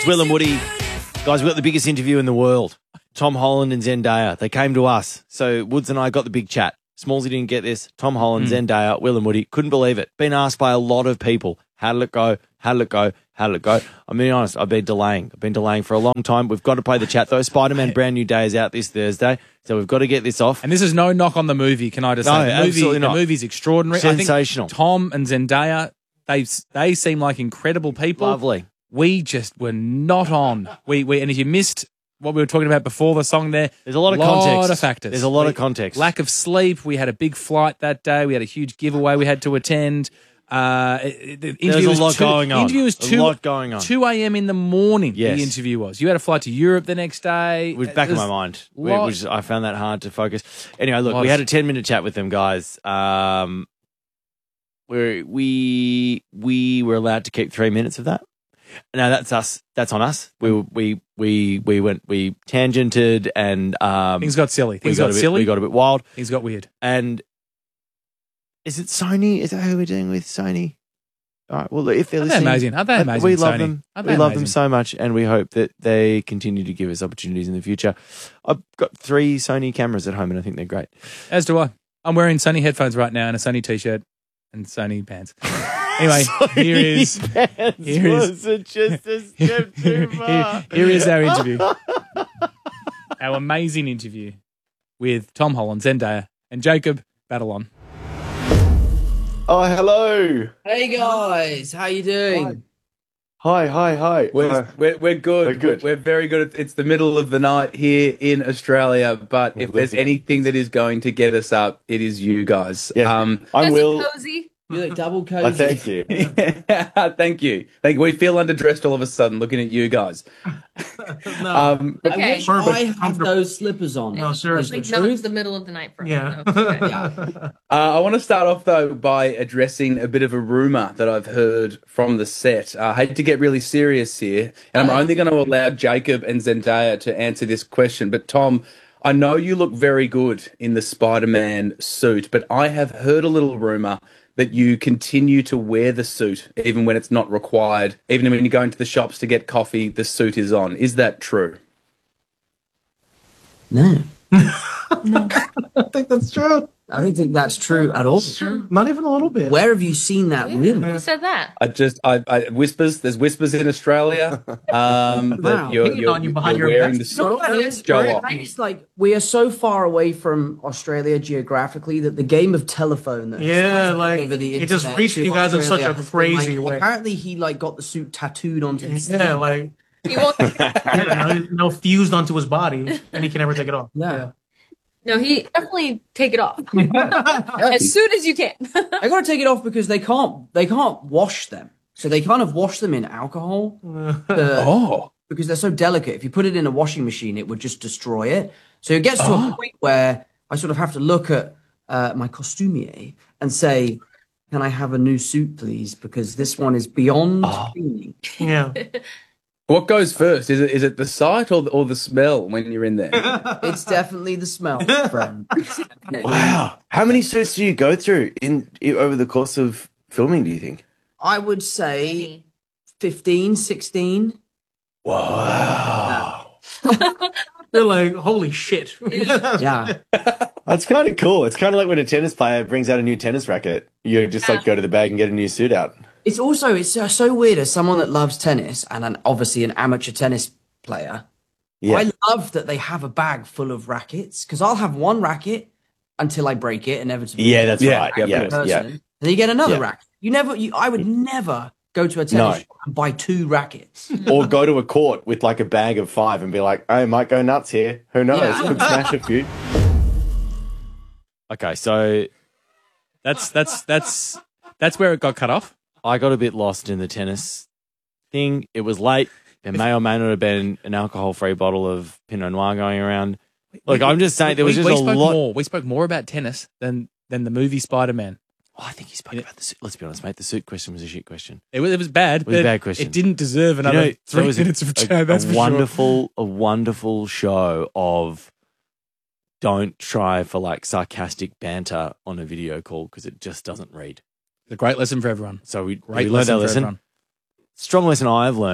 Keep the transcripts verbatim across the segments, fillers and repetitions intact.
Will and Woody. Guys, we've got the biggest interview in the world. Tom Holland and Zendaya. They came to us. So Woods and I got the big chat. Smallsy didn't get this. Tom Holland, mm. Zendaya, Will and Woody. Couldn't believe it. Been asked by a lot of people. How did it go? How did it go? How did it go? I'm being honest. I've been delaying. I've been delaying for a long time. We've got to play the chat, though. Spider-Man Brand New Day is out this Thursday. So we've got to get this off. And this is no knock on the movie, can I just no, say? The movie, absolutely not. The movie's extraordinary. Sensational. I think Tom and Zendaya, they they seem like incredible people. Lovely. We just were not on. We we And if you missed what we were talking about before the song there, there's a lot of lot context. of factors. There's a lot we, of context. Lack of sleep. We had a big flight that day. We had a huge giveaway we had to attend. Uh, the interview There's a lot was two, going on. Interview was two, a lot going on. two a.m. in the morning, yes. The interview was. You had a flight to Europe the next day. It was back in my mind. We, which I found that hard to focus. Anyway, look, we had a ten-minute chat with them, guys. Um, where we we were allowed to keep three minutes of that. Now that's us. That's on us. We we we we went. We tangented and um, things got silly. Things got, got a bit, silly. We got a bit wild. Things got weird. And is it Sony? Is that who we're doing with Sony? All right. Well, if they're Aren't they listening, amazing? Aren't they amazing? We love Sony? them. Aren't We they love amazing? them so much, and we hope that they continue to give us opportunities in the future. I've got three Sony cameras at home, and I think they're great. As do I. I'm wearing Sony headphones right now and a Sony t-shirt and Sony pants. Anyway, here is here is it just a step too far? here, here is our interview, our amazing interview with Tom Holland, Zendaya, and Jacob Batalon. Oh, hello. Hey guys, how you doing? Hi, hi, hi. We're, Uh, we're, we're good. We're good. We're very good. It's the middle of the night here in Australia, but if there's anything that is going to get us up, it is you guys. Yeah. Um, I'm That's Will. cozy. You look double I cozy. thank you. thank you. Thank you. We feel underdressed all of a sudden looking at you guys. No. Um, but Okay. I wish Perfect. I had those slippers on. No, seriously. Like, not it's the middle of the night for us. Yeah. No, okay. uh, I want to start off, though, by addressing a bit of a rumor that I've heard from the set. I hate to get really serious here, and I'm only going to allow Jacob and Zendaya to answer this question. But, Tom, I know you look very good in the Spider-Man suit, but I have heard a little rumor that you continue to wear the suit even when it's not required. Even when you go into the shops to get coffee, the suit is on. Is that true? No, I think that's true. I don't think that's true at all. Not even a little bit. Where have you seen that rumor? Who said that? I just, I, I whispers. There's whispers in Australia. Um, that Wow. you're, Picking you're, on you behind you're your wearing back. the suit. No, that is Go right. on. I just like we are so far away from Australia geographically that the game of telephone that Yeah, like over the it just internet reached to you guys in such Australia a has been, crazy like, way. Apparently, he like got the suit tattooed onto his Yeah, like He won't. yeah, no, no fused onto his body, and he can never take it off. Yeah. No, he definitely take it off as soon as you can. I gotta take it off because they can't they can't wash them. So they kind of wash them in alcohol. to- Oh, because they're so delicate. If you put it in a washing machine, it would just destroy it. So it gets to Oh. a point where I sort of have to look at uh, my costumier and say, "Can I have a new suit, please? Because this one is beyond Oh. cleaning." Yeah, what goes first? Is it is it the sight or the, or the smell when you're in there? It's definitely the smell, friend. It's definitely- Wow. How many suits do you go through in, in over the course of filming, do you think? I would say fifteen, sixteen. Wow. they're like, holy shit. Yeah. That's kind of cool. It's kind of like when a tennis player brings out a new tennis racket. You just like go to the bag and get a new suit out. It's also it's uh, so weird as someone that loves tennis and an, obviously an amateur tennis player. Yeah. I love that they have a bag full of rackets because I'll have one racket until I break it inevitably. Yeah, that's Yeah, right. yeah, Yeah, person, yeah. and then you get another Yeah. racket. You never. You, I would never go to a tennis No. shop and buy two rackets. Or go to a court with like a bag of five and be like, I might go nuts here. Who knows? Yeah. Could smash a few. Okay, so That's that's that's that's where it got cut off. I got a bit lost in the tennis thing. It was late. There may or may not have been an alcohol-free bottle of Pinot Noir going around. Look, I'm just saying there was we, just we a spoke lot. more. We spoke more about tennis than than the movie Spider-Man. Oh, I think he spoke about the suit. Let's be honest, mate. The suit question was a shit question. It was it was bad. It was a but bad question. It didn't deserve You another know, three there was a- minutes of a, chat. That's a for wonderful, a wonderful show of don't try for like sarcastic banter on a video call because it just doesn't read. sure. A great lesson for everyone. So we, Great we learned lesson our for lesson. everyone. Strong lesson I've learned,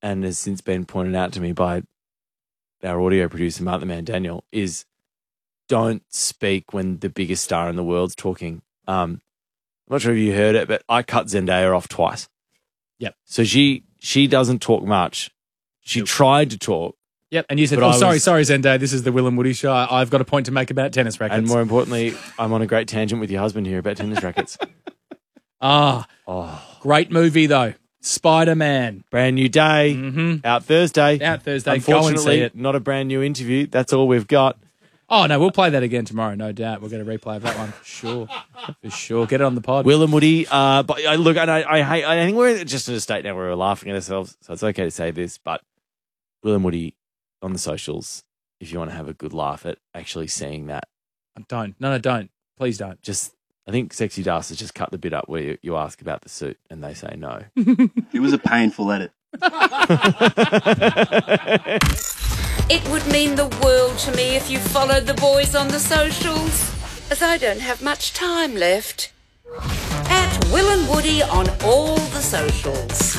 and has since been pointed out to me by our audio producer, Mark the Man Daniel, is don't speak when the biggest star in the world's talking. Um, I'm not sure if you heard it, but I cut Zendaya off twice. Yep. So she she doesn't talk much. She Yep. tried to talk. Yep. And you said, But oh, I sorry, was- sorry, Zendaya. This is the Will and Woody show. I- I've got a point to make about tennis rackets. And more importantly, I'm on a great tangent with your husband here about tennis rackets. Ah, Oh, great movie, though. Spider-Man. brand new day. Mm-hmm. Out Thursday. Out Thursday. Go and Unfortunately, see it. not a brand new interview. That's all we've got. Oh, no, we'll play that again tomorrow, no doubt. We'll get a replay of that one for sure. For sure. Get it on the pod. Will and Woody. Uh, but I look, and I, I hate. I think we're just in a state now where we're laughing at ourselves, so it's okay to say this. But Will and Woody on the socials, if you want to have a good laugh at actually seeing that, Don't. No, no, don't. Please don't. just I think Sexy Das has just cut the bit up where you, you ask about the suit and they say no. It was a painful edit. It would mean the world to me if you followed the boys on the socials, as I don't have much time left. At Will and Woody on all the socials.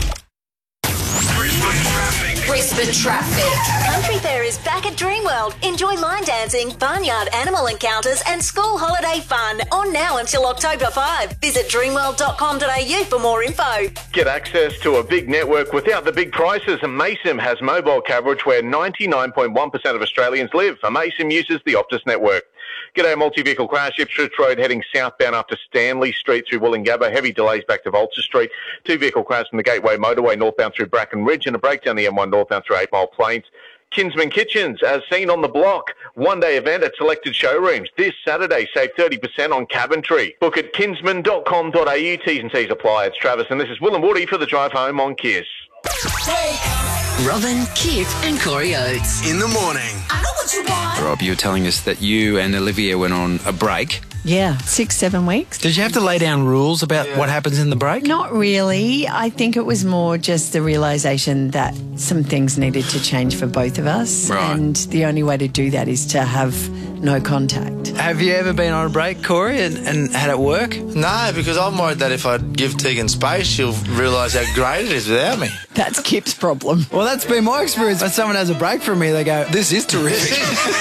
Brisbane traffic. Country Fair is back at Dreamworld. Enjoy line dancing, barnyard animal encounters and school holiday fun on now until October fifth. Visit dreamworld dot com dot a u for more info. Get access to a big network without the big prices. And Mason has mobile coverage where ninety-nine point one percent of Australians live. And Mason uses the Optus network. G'day, multi-vehicle crash, Ipswich Road heading southbound after Stanley Street through Wollongabba. Heavy delays back to Vulture Street. Two-vehicle crash from the Gateway Motorway northbound through Bracken Ridge and a breakdown the M one northbound through Eight Mile Plains. Kinsman Kitchens, as seen on the block. One-day event at selected showrooms. This Saturday, save thirty percent on cabinetry. Book at kinsman dot com dot a u. T's and C's apply. It's Travis, and this is Will and Woody for the drive home on Kiss. Robin, Kip and Corey Oates. In the morning. I know what you want. Rob, you were telling us that you and Olivia went on a break. Yeah, six, seven weeks. Did you have to lay down rules about what happens in the break? Not really. I think it was more just the realisation that some things needed to change for both of us. Right. And the only way to do that is to have no contact. Have you ever been on a break, Corey, and, and had it work? No, because I'm worried that if I give Tegan space, she'll realise how great it is without me. That's Kip's problem. Well, that's been my experience. When someone has a break from me, they go, this is terrific.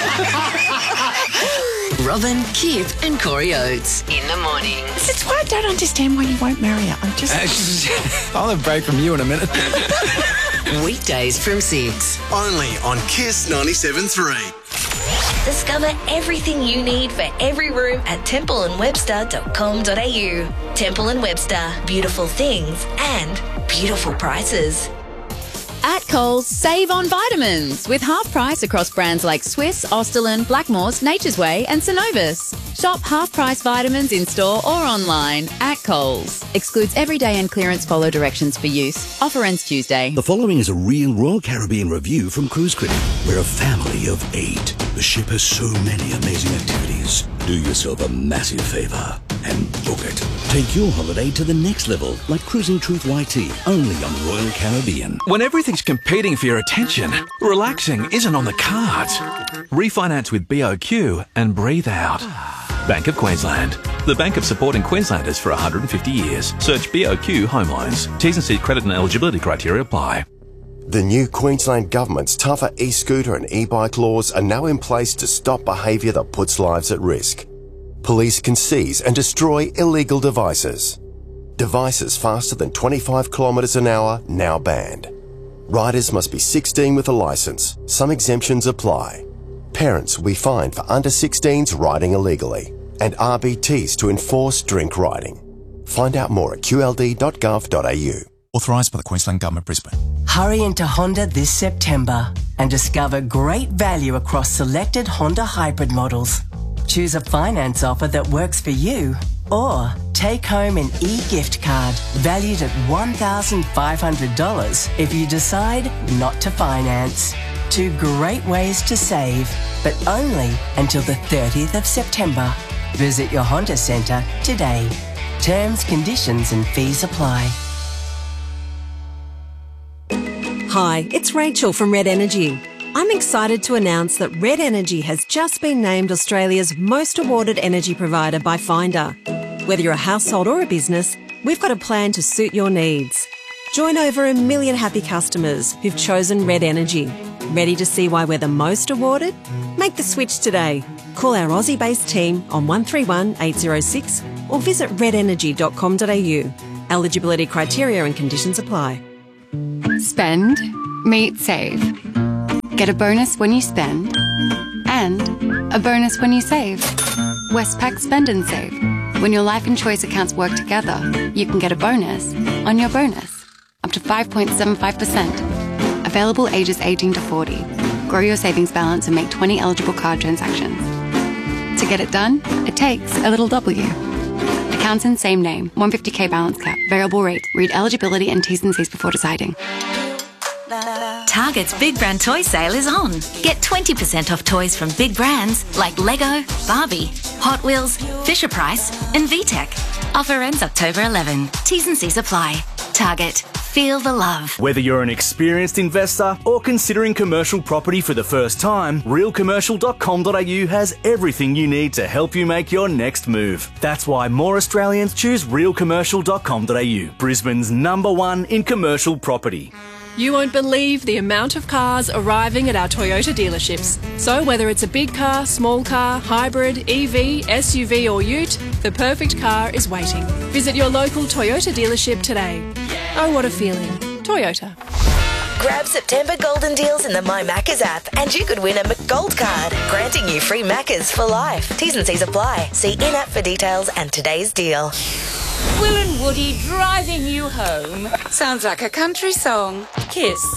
Robin, Kip and Corey Oates. In the morning. This is why I don't understand why you won't marry her. I'm just... I'll have a break from you in a minute. Weekdays from six. Only on Kiss ninety-seven point three. Discover everything you need for every room at temple and webster dot com dot a u. Temple and Webster. Beautiful things and beautiful prices. At Coles, save on vitamins with half price across brands like Swiss, Austerlin, Blackmores, Nature's Way and Synovus. Shop half price vitamins in store or online at Coles. Excludes everyday and clearance, follow directions for use. Offer ends Tuesday. The following is a real Royal Caribbean review from Cruise Critic. We're a family of eight. The ship has so many amazing activities. Do yourself a massive favour and book it. Take your holiday to the next level, like Cruising Truth Y T, only on Royal Caribbean. When everything's competing for your attention, relaxing isn't on the cards. Refinance with B O Q and breathe out. Bank of Queensland. The bank of supporting Queenslanders for one hundred fifty years. Search B O Q Home Loans. T's and C's credit and eligibility criteria apply. The new Queensland Government's tougher e-scooter and e-bike laws are now in place to stop behaviour that puts lives at risk. Police can seize and destroy illegal devices. Devices faster than twenty-five kilometres an hour now banned. Riders must be sixteen with a licence. Some exemptions apply. Parents will be fined for under sixteens riding illegally, and R B Ts to enforce drink riding. Find out more at q l d dot gov dot a u. Authorised by the Queensland Government, Brisbane. Hurry into Honda this September and discover great value across selected Honda hybrid models. Choose a finance offer that works for you, or take home an e-gift card valued at one thousand five hundred dollars if you decide not to finance. Two great ways to save, but only until the thirtieth of September. Visit your Honda Centre today. Terms, conditions and fees apply. Hi, it's Rachel from Red Energy. I'm excited to announce that Red Energy has just been named Australia's most awarded energy provider by Finder. Whether you're a household or a business, we've got a plan to suit your needs. Join over a million happy customers who've chosen Red Energy. Ready to see why we're the most awarded? Make the switch today. Call our Aussie-based team on one three one eight zero six or visit red energy dot com dot a u. Eligibility criteria and conditions apply. Spend, meet, save. Get a bonus when you spend and a bonus when you save. Westpac Spend and Save. When your life and choice accounts work together, you can get a bonus on your bonus, up to five point seven five percent. Available ages eighteen to forty. Grow your savings balance and make twenty eligible card transactions. To get it done, it takes a little W. Accounts in same name, one hundred fifty k balance cap, variable rate. Read eligibility and T's and C's before deciding. Target's Big Brand Toy Sale is on. Get twenty percent off toys from big brands like Lego, Barbie, Hot Wheels, Fisher-Price and V TEC. Offer ends October eleventh. T's and C's apply. Target. Feel the love. Whether you're an experienced investor or considering commercial property for the first time, real commercial dot com dot a u has everything you need to help you make your next move. That's why more Australians choose real commercial dot com dot a u, Brisbane's number one in commercial property. You won't believe the amount of cars arriving at our Toyota dealerships. So whether it's a big car, small car, hybrid, E V, S U V or ute, the perfect car is waiting. Visit your local Toyota dealership today. Oh, what a feeling. Toyota. Grab September golden deals in the My Maccas app and you could win a McGold card, granting you free Maccas for life. T's and C's apply. See in-app for details and today's deal. Will and Woody driving you home. Sounds like a country song. Kiss.